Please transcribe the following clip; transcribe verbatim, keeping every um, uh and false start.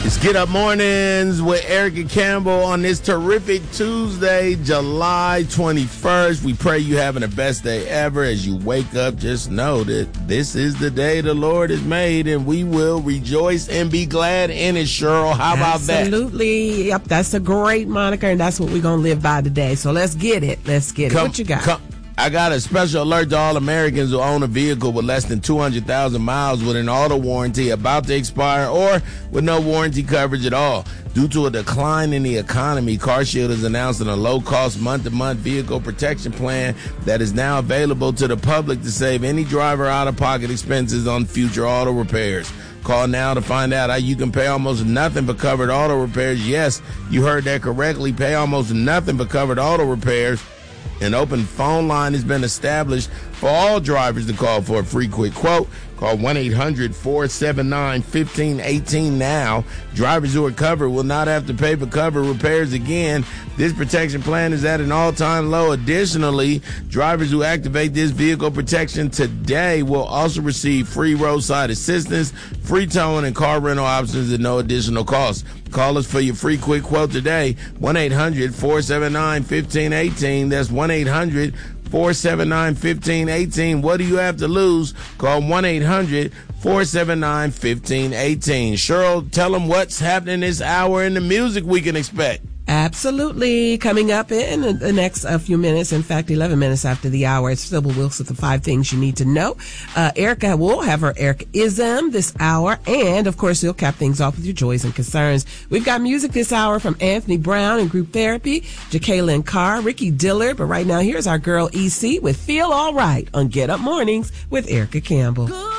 It's Get Up Mornings with Erica Campbell on this terrific Tuesday, July twenty-first. We pray you having the best day ever. As you wake up, just know that this is the day the Lord has made, and we will rejoice and be glad in it, Cheryl. How about that? Absolutely. Yep, that's a great moniker, and that's what we're going to live by today. So let's get it. Let's get Come, it. What you got? Come. I got a special alert to all Americans who own a vehicle with less than two hundred thousand miles with an auto warranty about to expire or with no warranty coverage at all. Due to a decline in the economy, CarShield is announcing a low-cost month-to-month vehicle protection plan that is now available to the public to save any driver out-of-pocket expenses on future auto repairs. Call now to find out how you can pay almost nothing for covered auto repairs. Yes, you heard that correctly. Pay almost nothing for covered auto repairs. An open phone line has been established for all drivers to call for a free quick quote. Call one eight hundred four seven nine one five one eight now. Drivers who are covered will not have to pay for covered repairs again. This protection plan is at an all-time low. Additionally, drivers who activate this vehicle protection today will also receive free roadside assistance, free towing, and car rental options at no additional cost. Call us for your free quick quote today. one eight hundred four seven nine one five one eight. That's one eight hundred four seven nine one five one eight. What do you have to lose? Call one eight hundred four seven nine one five one eight. Cheryl, tell them what's happening this hour in the music we can expect. Absolutely. Coming up in the next uh, few minutes, in fact, eleven minutes after the hour, it's Sybil Wilson, the five things you need to know. Uh, Erica will have her Erica-ism this hour. And, of course, he'll cap things off with your joys and concerns. We've got music this hour from Anthony Brown and Group Therapy, Jacqueline Carr, Ricky Dillard. But right now, here's our girl E C with Feel All Right on Get Up Mornings with Erica Campbell.